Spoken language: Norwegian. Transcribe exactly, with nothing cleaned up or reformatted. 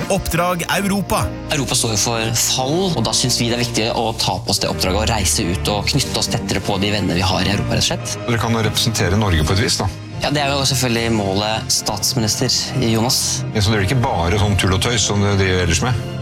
Oppdrag Europa. Europa står jo for fall, og da synes vi det er viktig å ta på oss det oppdraget og reise ut og knytte oss tettere på de venner vi har i Europa, rett og slett. Dere kan representere Norge på et vis, da. Ja, det er jo selvfølgelig målet statsminister, Jonas. Ja, så det er ikke bare sånn tull og tøys som dere driver ellers med?